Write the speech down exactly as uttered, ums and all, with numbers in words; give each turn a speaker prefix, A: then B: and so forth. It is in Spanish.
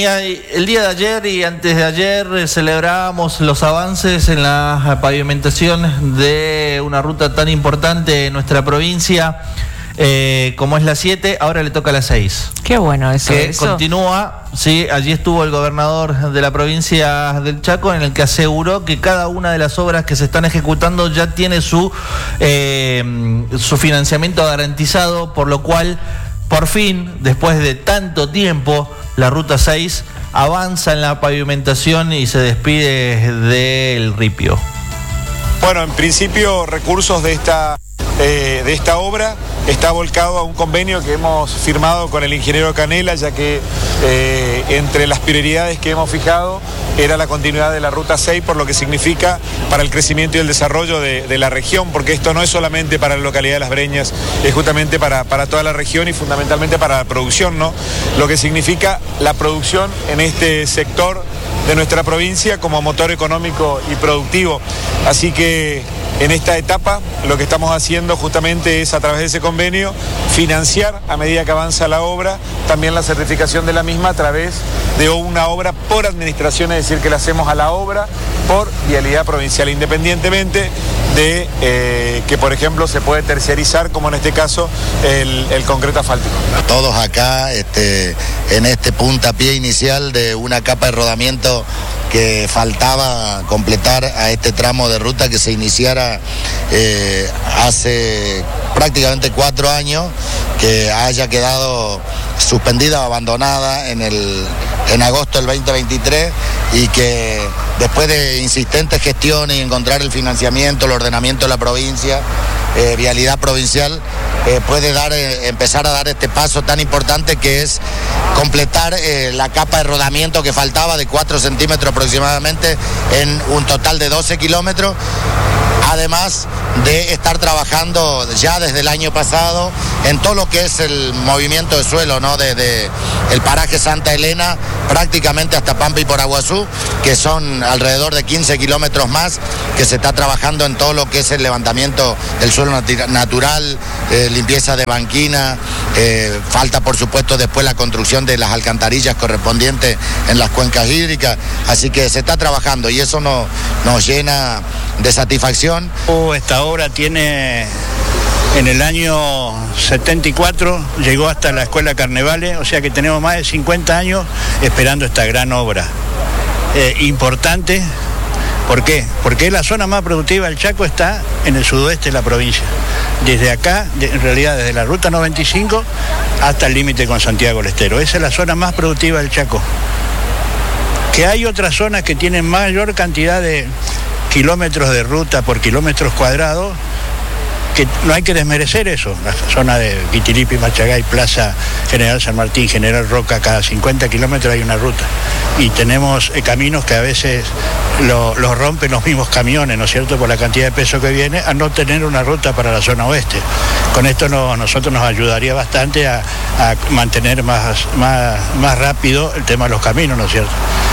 A: y el día de ayer y antes de ayer eh, celebrábamos los avances en la pavimentación de una ruta tan importante en nuestra provincia eh, como es la siete, ahora le toca la seis.
B: Qué bueno eso.
A: Que
B: eso.
A: continúa, sí, allí estuvo el gobernador de la provincia del Chaco en el que aseguró que cada una de las obras que se están ejecutando ya tiene su, eh, su financiamiento garantizado, por lo cual por fin, después de tanto tiempo, la ruta seis avanza en la pavimentación y se despide del ripio.
C: Bueno, en principio, recursos de esta, eh, de esta obra está volcado a un convenio que hemos firmado con el ingeniero Canela, ya que eh, entre las prioridades que hemos fijado era la continuidad de la ruta seis, por lo que significa para el crecimiento y el desarrollo de, de la región, porque esto no es solamente para la localidad de Las Breñas, es justamente para, para toda la región y fundamentalmente para la producción, ¿no? Lo que significa la producción en este sector de nuestra provincia como motor económico y productivo. Así que en esta etapa lo que estamos haciendo justamente es, a través de ese convenio, financiar a medida que avanza la obra, también la certificación de la misma a través de una obra por administración, es decir, que la hacemos a la obra por vialidad provincial, independientemente de eh, que, por ejemplo, se puede terciarizar, como en este caso, el, el concreto asfáltico.
D: Todos acá este, en este puntapié inicial de una capa de rodamiento que faltaba completar a este tramo de ruta que se iniciara eh, hace prácticamente cuatro años, que haya quedado suspendida o abandonada en, el, en agosto del veinte veintitrés y que después de insistentes gestiones y encontrar el financiamiento, el ordenamiento de la provincia, eh, vialidad provincial, eh, puede dar, eh, empezar a dar este paso tan importante que es completar eh, la capa de rodamiento que faltaba de cuatro centímetros aproximadamente en un total de doce kilómetros. Además de estar trabajando ya desde el año pasado en todo lo que es el movimiento de suelo, ¿no? Desde el paraje Santa Elena prácticamente hasta Pampa y Poraguazú, que son alrededor de quince kilómetros más, que se está trabajando en todo lo que es el levantamiento del suelo nat- natural, eh, limpieza de banquina, eh, falta por supuesto después la construcción de las alcantarillas correspondientes en las cuencas hídricas, así que se está trabajando y eso no, nos llena de satisfacción.
E: Esta obra tiene, en el año setenta y cuatro, llegó hasta la Escuela Carnevale, o sea que tenemos más de cincuenta años esperando esta gran obra. Eh, importante, ¿por qué? Porque la zona más productiva del Chaco está en el sudoeste de la provincia. Desde acá, de, en realidad desde la ruta noventa y cinco hasta el límite con Santiago del Estero. Esa es la zona más productiva del Chaco. Que hay otras zonas que tienen mayor cantidad de kilómetros de ruta por kilómetros cuadrados, que no hay que desmerecer eso. La zona de Quitiripi, Machagay, Plaza General San Martín, General Roca, cada cincuenta kilómetros hay una ruta. Y tenemos eh, caminos que a veces lo, los rompen los mismos camiones, ¿no es cierto?, por la cantidad de peso que viene, a no tener una ruta para la zona oeste. Con esto no, nosotros nos ayudaría bastante a, a mantener más, más, más rápido el tema de los caminos, ¿no es cierto?